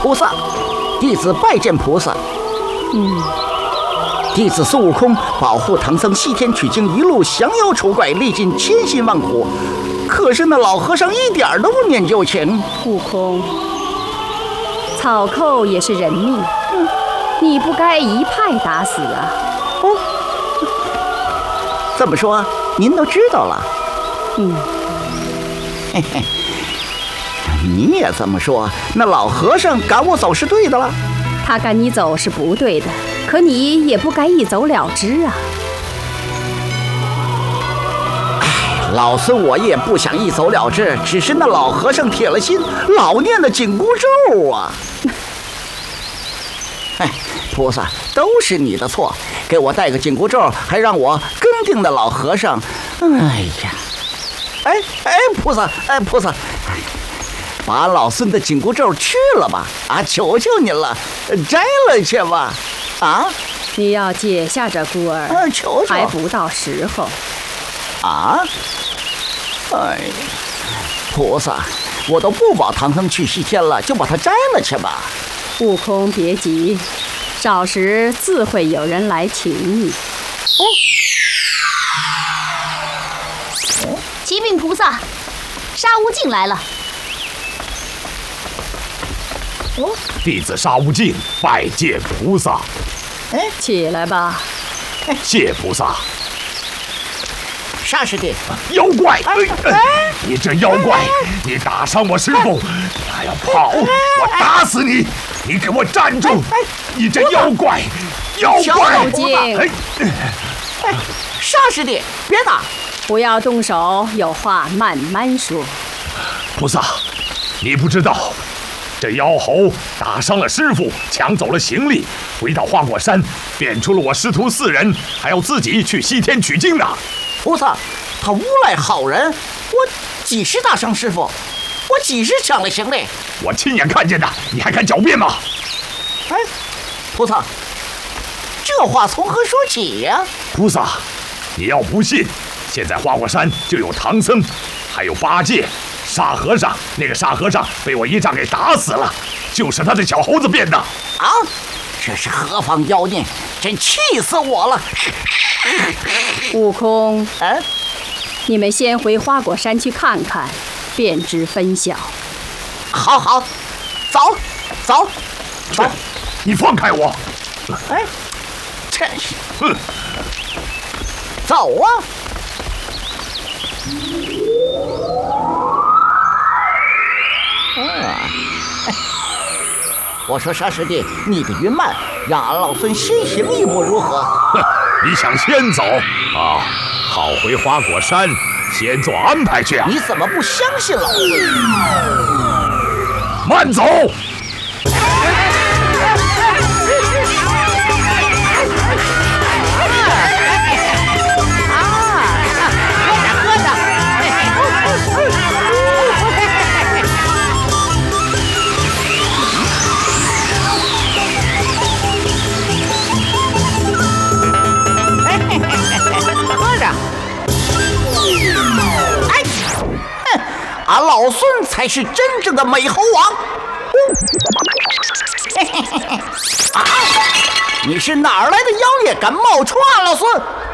菩萨，弟子拜见菩萨。弟子孙悟空保护唐僧西天取经，一路降妖除怪，历尽千辛万苦。可是那老和尚一点都不念旧情。 悟空，草寇也是人命，你不该一派打死啊！ 哦，这么说您都知道了？嘿嘿，你也这么说，那老和尚赶我走是对的了？ 他赶你走是不对的，可你也不该一走了之啊！ 老孙我也不想一走了之，只是那老和尚铁了心，老念的紧箍咒啊！哎，菩萨，都是你的错，给我带个紧箍咒，还让我跟定的老和尚，哎呀！菩萨，菩萨，把老孙的紧箍咒去了吧！啊，求求您了，摘了去吧！啊！ 你要解下这箍儿， 求求， 还不到时候。 啊！哎，菩萨，我都不保唐僧去西天了，就把它摘了去吧。 悟空，别急，找时自会有人来请你。 启禀菩萨，沙悟净来了。 弟子沙悟净拜见菩萨。 起来吧。 谢菩萨。 沙师弟， 妖怪！你这妖怪，你打伤我师父，你还要跑？我打死你！你给我站住！你这妖怪！妖怪！ 沙悟净， 沙师弟，别打！ 不要动手，有话慢慢说。 菩萨，你不知道，这妖猴打伤了师父，抢走了行李，回到花果山，变出了我师徒4人，还要自己去西天取经呢。 菩萨，他诬赖好人，我几时打伤师傅？我几时抢了行李？ 我亲眼看见的，你还敢狡辩吗？ 菩萨，这话从何说起呀？ 菩萨，你要不信，现在花果山就有唐僧，还有八戒、沙和尚。那个沙和尚被我一杖给打死了，就是他这小猴子变的。 啊！这是何方妖孽？真气死我了！ 悟空，你们先回花果山去看看，便知分晓。 好，走。 你放开我！ 真是，走啊！我说沙师弟，你的云慢，让俺老孙先行一步如何？ 你想先走啊？好，回花果山先做安排去啊！ 你怎么不相信老孙？ 慢走！ 俺老孙才是真正的美猴王！你是哪儿来的妖孽，敢冒充俺老孙？